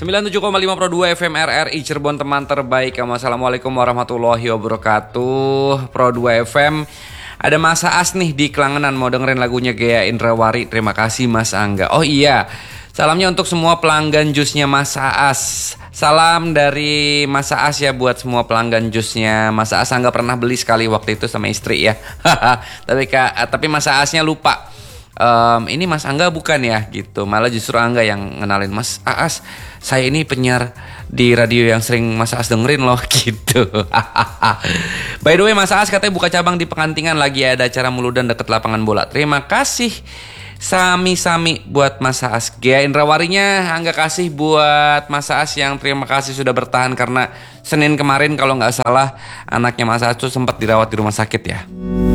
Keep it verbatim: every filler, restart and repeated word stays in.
sembilan puluh tujuh koma lima Pro dua F M R R I Cirebon, teman terbaik. Assalamualaikum warahmatullahi wabarakatuh. Pro dua F M. Ada Mas Aas nih di Kelangenan, mau dengerin lagunya Gea Indrawari. Terima kasih Mas Angga. Oh iya, salamnya untuk semua pelanggan jusnya Mas Aas. Salam dari Mas Aas ya buat semua pelanggan jusnya Mas Aas. Angga pernah beli sekali waktu itu sama istri ya. Tapi kak, tapi Mas Aasnya lupa. Um, ini Mas Angga bukan ya gitu. Malah justru Angga yang ngenalin Mas Aas. Saya ini penyiar di radio yang sering Mas Aas dengerin loh gitu. By the way, Mas Aas katanya buka cabang di Pengantingan, lagi ada acara muludan deket lapangan bola. Terima kasih. Sami-sami buat Mas Aas. Gea Indrawarinya Angga kasih buat Mas Aas yang terima kasih sudah bertahan karena Senin kemarin kalau nggak salah anaknya Mas Aas tuh sempat dirawat di rumah sakit ya.